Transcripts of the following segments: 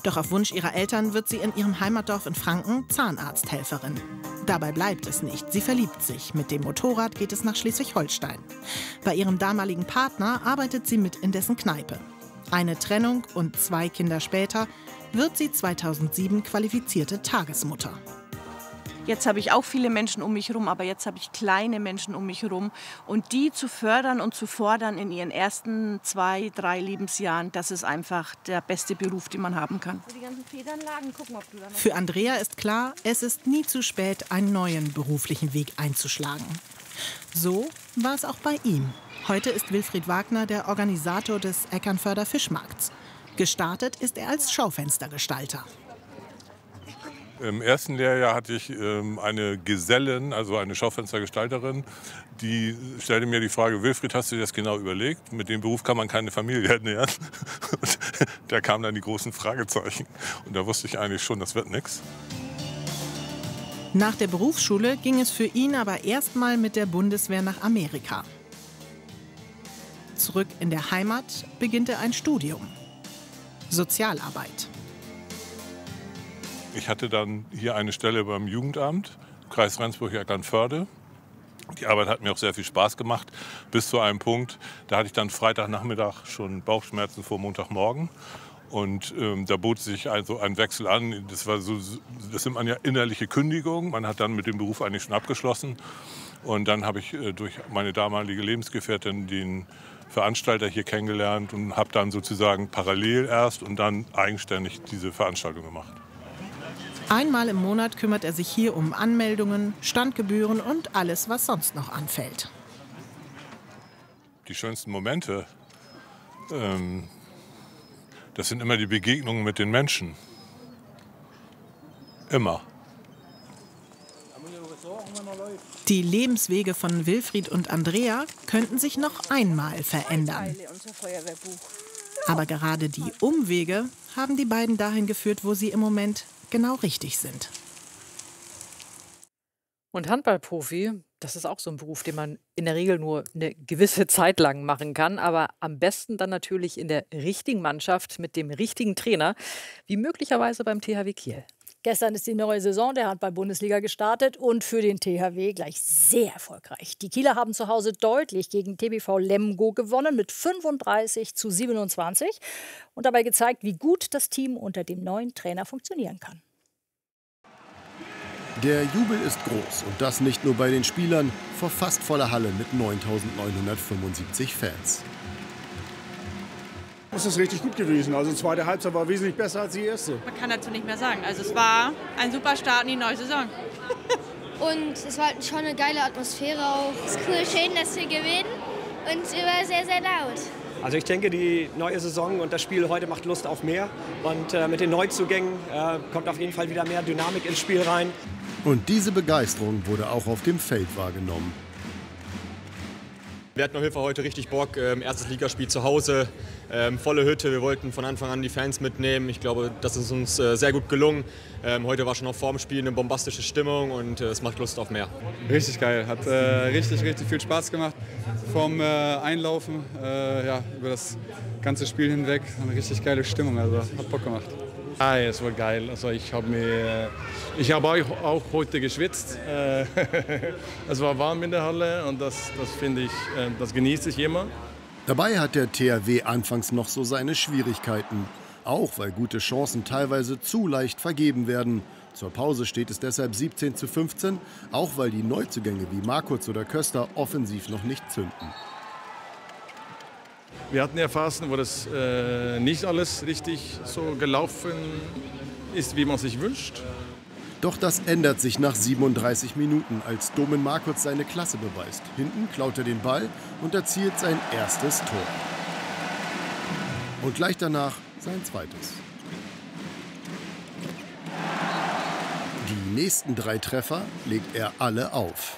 Doch auf Wunsch ihrer Eltern wird sie in ihrem Heimatdorf in Franken Zahnarzthelferin. Dabei bleibt es nicht. Sie verliebt sich. Mit dem Motorrad geht es nach Schleswig-Holstein. Bei ihrem damaligen Partner arbeitet sie mit in dessen Kneipe. Eine Trennung und 2 Kinder später wird sie 2007 qualifizierte Tagesmutter. Jetzt habe ich auch viele Menschen um mich herum, aber jetzt habe ich kleine Menschen um mich herum. Und die zu fördern und zu fordern in ihren ersten 2, 3 Lebensjahren, das ist einfach der beste Beruf, den man haben kann. Für Andrea ist klar, es ist nie zu spät, einen neuen beruflichen Weg einzuschlagen. So war es auch bei ihm. Heute ist Wilfried Wagner der Organisator des Eckernförder Fischmarkts. Gestartet ist er als Schaufenstergestalter. Im ersten Lehrjahr hatte ich eine Gesellin, also eine Schaufenstergestalterin, die stellte mir die Frage: Wilfried, hast du dir das genau überlegt? Mit dem Beruf kann man keine Familie ernähren. Und da kamen dann die großen Fragezeichen. Und da wusste ich eigentlich schon, das wird nichts. Nach der Berufsschule ging es für ihn aber erstmal mit der Bundeswehr nach Amerika. Zurück in der Heimat beginnt er ein Studium. Sozialarbeit. Ich hatte dann hier eine Stelle beim Jugendamt, Kreis Rendsburg-Eckernförde. Die Arbeit hat mir auch sehr viel Spaß gemacht, bis zu einem Punkt, da hatte ich dann Freitagnachmittag schon Bauchschmerzen vor Montagmorgen. Und da bot sich also ein Wechsel an. Das nimmt man ja innerliche Kündigung. Man hat dann mit dem Beruf eigentlich schon abgeschlossen. Und dann habe ich durch meine damalige Lebensgefährtin den Veranstalter hier kennengelernt und habe dann sozusagen parallel erst und dann eigenständig diese Veranstaltung gemacht. Einmal im Monat kümmert er sich hier um Anmeldungen, Standgebühren und alles, was sonst noch anfällt. Die schönsten Momente, das sind immer die Begegnungen mit den Menschen. Immer. Die Lebenswege von Wilfried und Andrea könnten sich noch einmal verändern. Aber gerade die Umwege haben die beiden dahin geführt, wo sie im Moment genau richtig sind. Und Handballprofi, das ist auch so ein Beruf, den man in der Regel nur eine gewisse Zeit lang machen kann, aber am besten dann natürlich in der richtigen Mannschaft mit dem richtigen Trainer, wie möglicherweise beim THW Kiel. Gestern ist die neue Saison der Handball-Bundesliga gestartet und für den THW gleich sehr erfolgreich. Die Kieler haben zu Hause deutlich gegen TBV Lemgo gewonnen mit 35:27 und dabei gezeigt, wie gut das Team unter dem neuen Trainer funktionieren kann. Der Jubel ist groß und das nicht nur bei den Spielern, vor fast voller Halle mit 9.975 Fans. Es ist richtig gut gewesen. Also die zweite Halbzeit war wesentlich besser als die erste. Man kann dazu nicht mehr sagen. Also es war ein super Start in die neue Saison. Und es war schon eine geile Atmosphäre auch. Es ist cool, schön, dass wir gewinnen und es war sehr, sehr laut. Also ich denke, die neue Saison und das Spiel heute macht Lust auf mehr. Und mit den Neuzugängen kommt auf jeden Fall wieder mehr Dynamik ins Spiel rein. Und diese Begeisterung wurde auch auf dem Feld wahrgenommen. Wir hatten auf jeden Fall heute richtig Bock. Erstes Ligaspiel zu Hause, volle Hütte. Wir wollten von Anfang an die Fans mitnehmen. Ich glaube, das ist uns sehr gut gelungen. Heute war schon auch vor dem Spiel eine bombastische Stimmung und es macht Lust auf mehr. Richtig geil, hat richtig viel Spaß gemacht. Vom Einlaufen über das ganze Spiel hinweg. Eine richtig geile Stimmung, also hat Bock gemacht. Es war geil. Also ich habe auch heute geschwitzt. Es war warm in der Halle und das finde ich, das genieße ich immer. Dabei hat der THW anfangs noch so seine Schwierigkeiten. Auch weil gute Chancen teilweise zu leicht vergeben werden. Zur Pause steht es deshalb 17:15, auch weil die Neuzugänge wie Markutz oder Köster offensiv noch nicht zünden. Wir hatten ja Phasen, wo das nicht alles richtig so gelaufen ist, wie man sich wünscht. Doch das ändert sich nach 37 Minuten, als Domen Markutz seine Klasse beweist. Hinten klaut er den Ball und erzielt sein erstes Tor. Und gleich danach sein zweites. Die nächsten 3 Treffer legt er alle auf.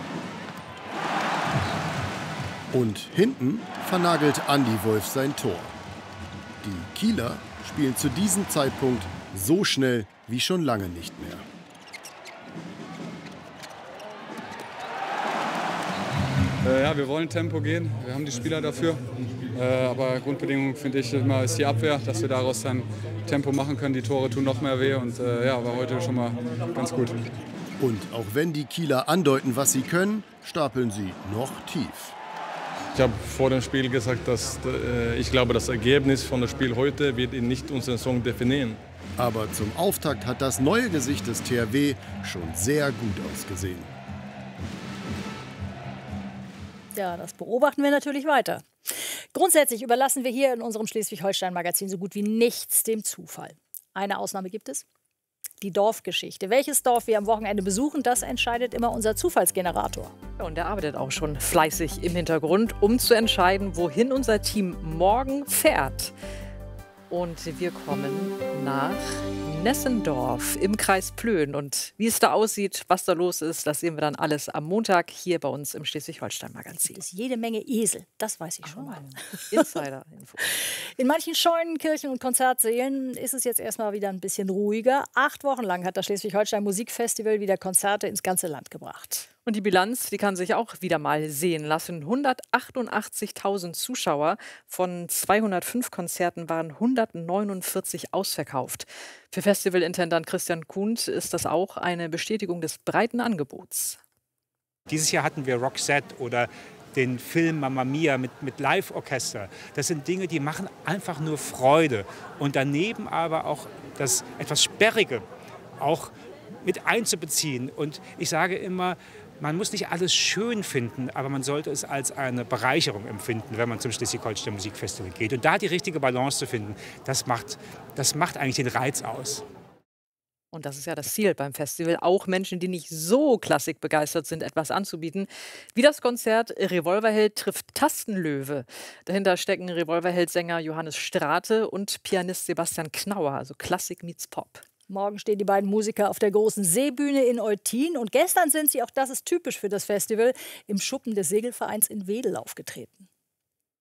Und hinten vernagelt Andi Wolf sein Tor. Die Kieler spielen zu diesem Zeitpunkt so schnell wie schon lange nicht mehr. Wir wollen Tempo gehen, wir haben die Spieler dafür. Aber Grundbedingung, finde ich, immer ist die Abwehr, dass wir daraus dann Tempo machen können. Die Tore tun noch mehr weh und ja, war heute schon mal ganz gut. Und auch wenn die Kieler andeuten, was sie können, stapeln sie noch tief. Ich habe vor dem Spiel gesagt, dass ich glaube, das Ergebnis von dem Spiel heute wird nicht unseren Song definieren. Aber zum Auftakt hat das neue Gesicht des THW schon sehr gut ausgesehen. Ja, das beobachten wir natürlich weiter. Grundsätzlich überlassen wir hier in unserem Schleswig-Holstein-Magazin so gut wie nichts dem Zufall. Eine Ausnahme gibt es: die Dorfgeschichte. Welches Dorf wir am Wochenende besuchen, das entscheidet immer unser Zufallsgenerator. Ja, und der arbeitet auch schon fleißig im Hintergrund, um zu entscheiden, wohin unser Team morgen fährt. Und wir kommen nach Nessendorf im Kreis Plön. Und wie es da aussieht, was da los ist, das sehen wir dann alles am Montag hier bei uns im Schleswig-Holstein-Magazin. Es ist jede Menge Esel, das weiß ich schon mal. Insider-Info. In manchen Scheunen, Kirchen und Konzertsälen ist es jetzt erstmal wieder ein bisschen ruhiger. 8 Wochen lang hat das Schleswig-Holstein Musikfestival wieder Konzerte ins ganze Land gebracht. Und die Bilanz, die kann sich auch wieder mal sehen lassen. 188.000 Zuschauer. Von 205 Konzerten waren 149 ausverkauft. Für Festivalintendant Christian Kuhnt ist das auch eine Bestätigung des breiten Angebots. Dieses Jahr hatten wir Roxette oder den Film Mamma Mia mit Live-Orchester. Das sind Dinge, die machen einfach nur Freude. Und daneben aber auch das etwas Sperrige auch mit einzubeziehen. Und ich sage immer, man muss nicht alles schön finden, aber man sollte es als eine Bereicherung empfinden, wenn man zum Schleswig-Holstein Musikfestival geht. Und da die richtige Balance zu finden, das macht eigentlich den Reiz aus. Und das ist ja das Ziel beim Festival, auch Menschen, die nicht so klassikbegeistert sind, etwas anzubieten. Wie das Konzert Revolverheld trifft Tastenlöwe. Dahinter stecken Revolverheld-Sänger Johannes Strate und Pianist Sebastian Knauer, also Klassik meets Pop. Morgen stehen die beiden Musiker auf der großen Seebühne in Eutin. Und gestern sind sie, auch das ist typisch für das Festival, im Schuppen des Segelvereins in Wedel aufgetreten.